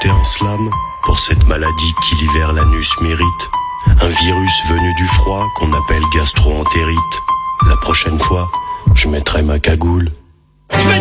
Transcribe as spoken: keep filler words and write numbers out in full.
rajouter un slam pour cette maladie qui l'hiver l'anus mérite. Un virus venu du froid qu'on appelle gastro-entérite. La prochaine fois, je mettrai ma cagoule. Je